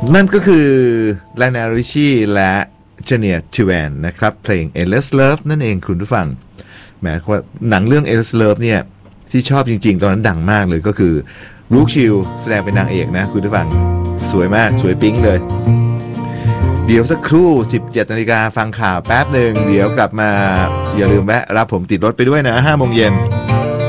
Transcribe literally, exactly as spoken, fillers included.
นั่นก็คือไลอเนล ริชชี่และเจเนียร์ ทิแวนนะครับเพลง Endless Love นั่นเองคุณผู้ฟังแหมว่าหนังเรื่อง Endless Love เนี่ยที่ชอบจริงๆตอนนั้นดังมากเลยก็คือบรูคชิลแสดงเป็นนางเอกนะคุณผู้ฟังสวยมากสวยปิ๊งเลยเดี๋ยวสักครู่ สิบเจ็ดนาฬิกาฟังข่าวแป๊บหนึ่งเดี๋ยวกลับมาอย่าลืมแวะรับผมติดรถไปด้วยนะห้าโมงเย็น